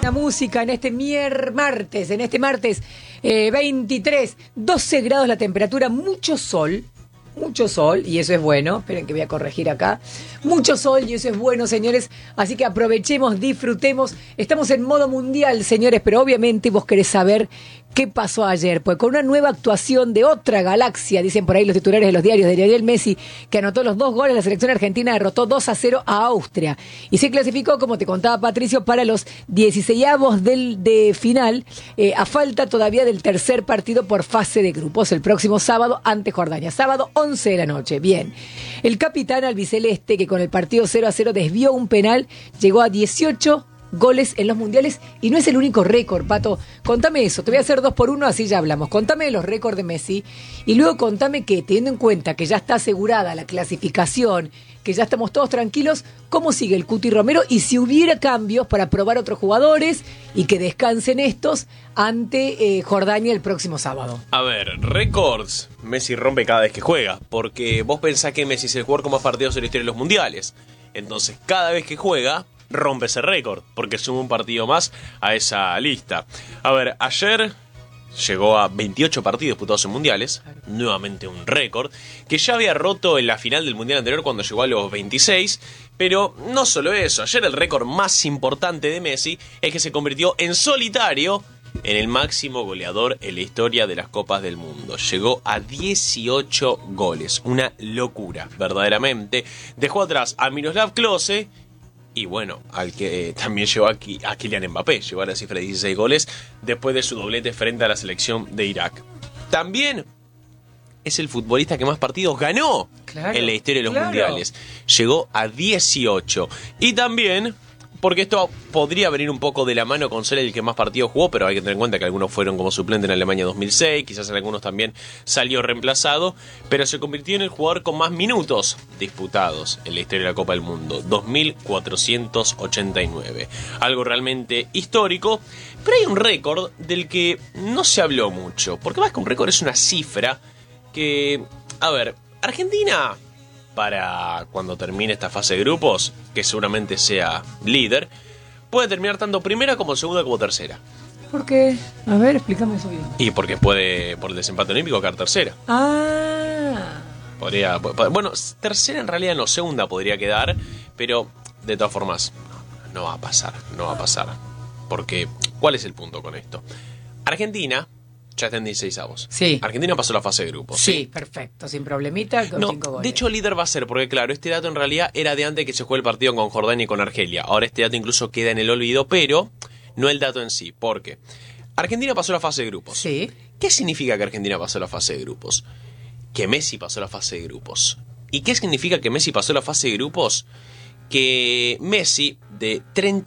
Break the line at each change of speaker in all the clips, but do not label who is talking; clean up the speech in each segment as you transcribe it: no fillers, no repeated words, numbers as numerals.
La música en este martes 23, 12 grados la temperatura, mucho sol, y eso es bueno. Esperen que voy a corregir acá. Mucho sol y eso es bueno, señores. Así que aprovechemos, disfrutemos. Estamos en modo mundial, señores, pero obviamente vos querés saber qué pasó ayer. Pues con una nueva actuación de otra galaxia, dicen por ahí los titulares de los diarios, de Lionel Messi, que anotó los 2 goles, la selección argentina derrotó 2-0 a Austria. Y se clasificó, como te contaba Patricio, para los 16avos de final, a falta todavía del tercer partido por fase de grupos, el próximo sábado ante Jordania. Sábado 11 de la noche. Bien. El capitán albiceleste, que con el partido 0-0 desvió un penal, llegó a 18 goles en los mundiales y no es el único récord, Pato. Contame eso, te voy a hacer 2 por 1, así ya hablamos. Contame los récords de Messi y luego contame que, teniendo en cuenta que ya está asegurada la clasificación, que ya estamos todos tranquilos, ¿cómo sigue el Cuti Romero? Y si hubiera cambios para probar otros jugadores y que descansen estos ante Jordania el próximo sábado.
A ver, récords Messi rompe cada vez que juega, porque vos pensás que Messi es el jugador con más partidos en la historia de los mundiales. Entonces, cada vez que juega, rompe ese récord, porque suma un partido más a esa lista. A ver, ayer llegó a 28 partidos disputados en mundiales, nuevamente un récord, que ya había roto en la final del mundial anterior cuando llegó a los 26, pero no solo eso, ayer el récord más importante de Messi es que se convirtió en solitario en el máximo goleador en la historia de las Copas del Mundo. Llegó a 18 goles, una locura, verdaderamente. Dejó atrás a Miroslav Klose y bueno, al que también llevó aquí a Kylian Mbappé, llegó a la cifra de 16 goles después de su doblete frente a la selección de Irak. También es el futbolista que más partidos ganó en la historia de los mundiales. Llegó a 18. Y también, porque esto podría venir un poco de la mano con ser el que más partidos jugó, pero hay que tener en cuenta que algunos fueron como suplente en Alemania 2006, quizás en algunos también salió reemplazado, pero se convirtió en el jugador con más minutos disputados en la historia de la Copa del Mundo, 2.489. Algo realmente histórico, pero hay un récord del que no se habló mucho, porque más que un récord es una cifra que, a ver, Argentina, para cuando termine esta fase de grupos, que seguramente sea líder, puede terminar tanto primera como segunda como tercera.
¿Por qué? A ver, explícame eso bien.
Y porque puede, por el desempate olímpico, quedar tercera. Bueno, tercera en realidad no, segunda podría quedar, pero de todas formas, no va a pasar. Porque, ¿cuál es el punto con esto? Argentina ya está en 16avos.
Sí.
Argentina pasó la fase de grupos.
Sí, perfecto, sin problemita, con 5 goles.
De hecho, líder va a ser, porque claro, este dato en realidad era de antes que se juegue el partido con Jordania y con Argelia. Ahora este dato incluso queda en el olvido, pero no el dato en sí. Porque Argentina pasó la fase de grupos.
Sí.
¿Qué significa que Argentina pasó la fase de grupos? Que Messi pasó la fase de grupos. ¿Y qué significa que Messi pasó la fase de grupos? Que Messi, de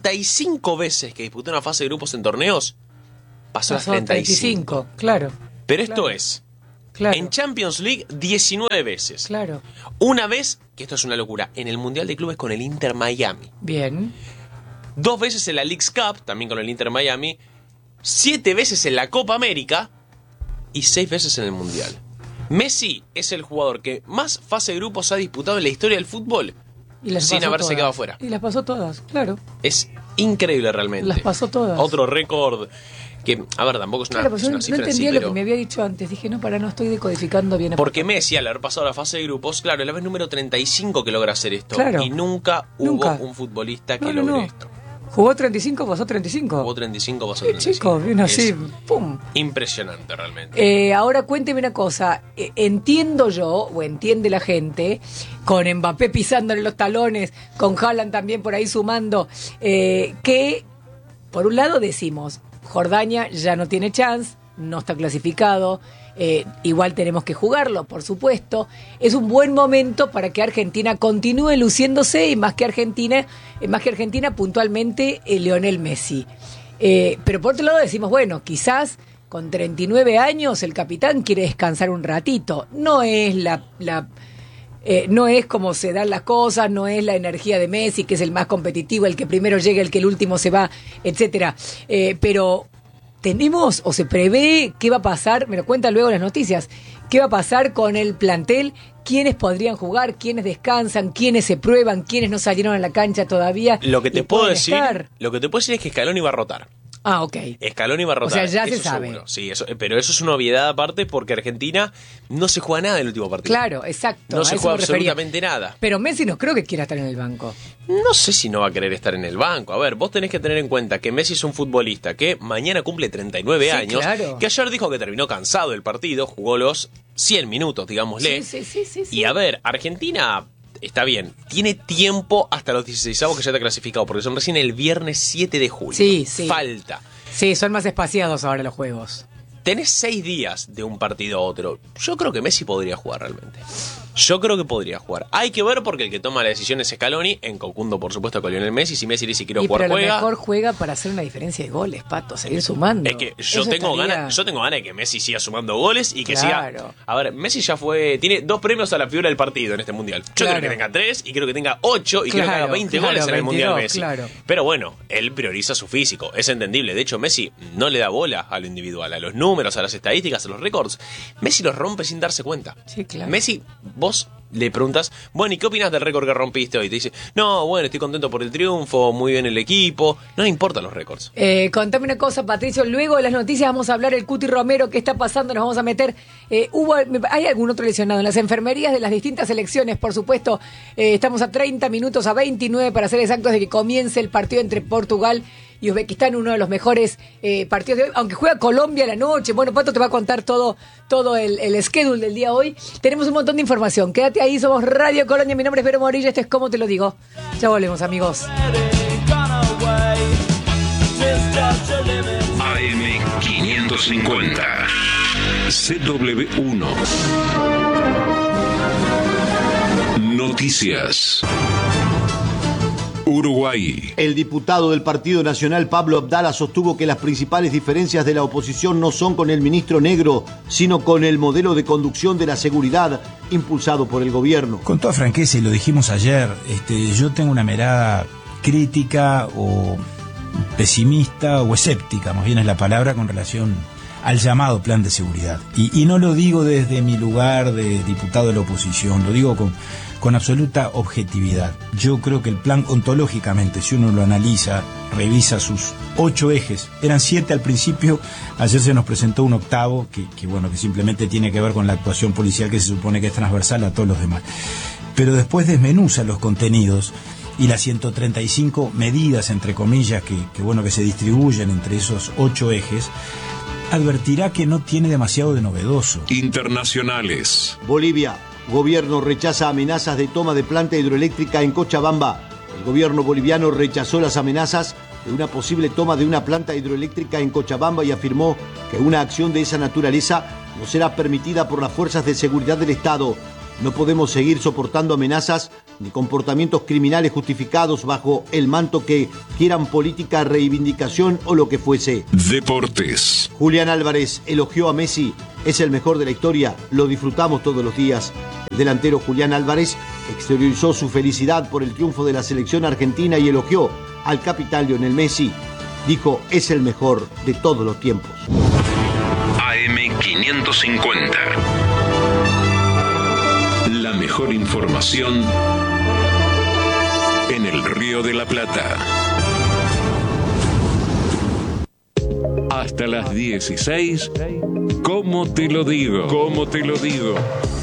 35 veces que disputó una fase de grupos en torneos, pasó las 35.
Claro.
Pero esto es, en Champions League, 19 veces.
Claro.
Una vez, que esto es una locura, en el Mundial de Clubes con el Inter Miami.
Bien.
2 veces en la Leagues Cup, también con el Inter Miami. 7 veces en la Copa América. Y 6 veces en el Mundial. Messi es el jugador que más fase de grupos ha disputado en la historia del fútbol sin haberse quedado afuera.
Y las pasó todas, claro.
Es increíble realmente.
Las pasó todas.
Otro récord que, a ver, tampoco es una,
claro,
es una cifra
no entendía
en sí,
lo
pero
que me había dicho antes. Dije, no estoy decodificando bien.
Porque Messi, al haber pasado la fase de grupos, claro, es la vez número 35 que logra hacer esto.
Claro.
Y nunca hubo un futbolista que logre esto.
Jugó 35, pasó 35.
Jugó 35, pasó 35.
Chicos, bien así, pum.
Impresionante realmente.
Ahora cuénteme una cosa. Entiendo yo, o entiende la gente, con Mbappé pisándole los talones, con Haaland también por ahí sumando, que por un lado decimos, Jordania ya no tiene chance, no está clasificado, igual tenemos que jugarlo, por supuesto. Es un buen momento para que Argentina continúe luciéndose y más que Argentina puntualmente Lionel Messi. Pero por otro lado decimos, bueno, quizás con 39 años el capitán quiere descansar un ratito. No es no es como se dan las cosas, no es la energía de Messi, que es el más competitivo, el que primero llega, el que el último se va, etcétera. Pero tenemos o se prevé qué va a pasar, me lo cuentan luego las noticias, qué va a pasar con el plantel, quiénes podrían jugar, quiénes descansan, quiénes se prueban, quiénes no salieron a la cancha todavía.
Lo que te
y
puedo
pueden
decir,
estar.
lo que te puedo decir es que Scaloni va a rotar.
Ah, ok.
Scaloni va a rotar.
O sea, ya
eso
se sabe.
seguro. Sí, pero eso es una obviedad aparte porque Argentina no se juega nada en el último partido.
Claro, exacto.
No
a
se
eso
juega
me refería.
absolutamente nada.
Pero Messi no creo que quiera estar en el banco.
No sé si no va a querer estar en el banco. A ver, vos tenés que tener en cuenta que Messi es un futbolista que mañana cumple 39 años,
claro.
que ayer dijo que terminó cansado del partido, jugó los 100 minutos, digámosle.
Sí.
Y a ver, Argentina está bien, tiene tiempo hasta los 16avos que ya está clasificado, porque son recién el viernes 7 de julio.
Sí.
Falta.
Sí, son más espaciados ahora los juegos.
Tenés 6 días de un partido a otro. Yo creo que Messi podría jugar realmente. Yo creo que podría jugar. Hay que ver porque el que toma la decisión es Scaloni, en conjunto, por supuesto, con Lionel Messi. Si Messi dice quiero jugar,
pero a lo
juega.
mejor juega para hacer una diferencia de goles, Pato, seguir sumando.
Es que yo
Eso
tengo
estaría-
ganas de que Messi siga sumando goles y que
Claro.
siga. A ver, Messi ya tiene 2 premios a la figura del partido en este mundial. Yo
Claro.
creo que tenga 3 y creo que tenga 8 y creo que haga 20
claro,
goles en el
22,
mundial Messi.
claro.
Pero bueno, él prioriza su físico, es entendible. De hecho, Messi no le da bola a lo individual, a los números, a las estadísticas, a los récords. Messi los rompe sin darse cuenta.
Sí, claro.
Messi, vos le preguntas, bueno, ¿y qué opinas del récord que rompiste hoy? Te dice, no, bueno, estoy contento por el triunfo, muy bien el equipo. No le importan los récords.
Contame una cosa, Patricio. Luego de las noticias vamos a hablar el Cuti Romero, qué está pasando, nos vamos a meter. ¿Hay algún otro lesionado? En las enfermerías de las distintas selecciones, por supuesto. Estamos a 30 minutos, a 29 para ser exactos, de que comience el partido entre Portugal y Uzbekistán, uno de los mejores partidos de hoy, aunque juega Colombia a la noche. Bueno, Pato te va a contar todo el schedule del día de hoy. Tenemos un montón de información. Quédate ahí, somos Radio Colonia. Mi nombre es Vero Morillo, esto es Cómo Te Lo Digo. Ya volvemos, amigos.
AM550 CW1 Noticias Uruguay.
El diputado del Partido Nacional, Pablo Abdala, sostuvo que las principales diferencias de la oposición no son con el ministro Negro, sino con el modelo de conducción de la seguridad impulsado por el gobierno.
Con toda franqueza, y lo dijimos ayer, yo tengo una mirada crítica o pesimista o escéptica, más bien es la palabra, con relación al llamado plan de seguridad. Y no lo digo desde mi lugar de diputado de la oposición, lo digo con absoluta objetividad. Yo creo que el plan, ontológicamente, si uno lo analiza, revisa sus 8 ejes, eran 7 al principio, ayer se nos presentó un octavo, que simplemente tiene que ver con la actuación policial, que se supone que es transversal a todos los demás. Pero después desmenuza los contenidos y las 135 medidas, entre comillas, que se distribuyen entre esos 8 ejes, advertirá que no tiene demasiado de novedoso.
Internacionales.
Bolivia. Gobierno rechaza amenazas de toma de planta hidroeléctrica en Cochabamba. El gobierno boliviano rechazó las amenazas de una posible toma de una planta hidroeléctrica en Cochabamba y afirmó que una acción de esa naturaleza no será permitida por las fuerzas de seguridad del Estado. No podemos seguir soportando amenazas ni comportamientos criminales justificados bajo el manto que quieran política, reivindicación o lo que fuese.
Deportes.
Julián Álvarez elogió a Messi, es el mejor de la historia, lo disfrutamos todos los días. El delantero Julián Álvarez exteriorizó su felicidad por el triunfo de la selección argentina y elogió al capitán Lionel Messi. Dijo, es el mejor de todos los tiempos.
AM550. La mejor información en el Río de la Plata. Hasta las 16. ¿Cómo te lo digo? ¿Cómo te lo digo?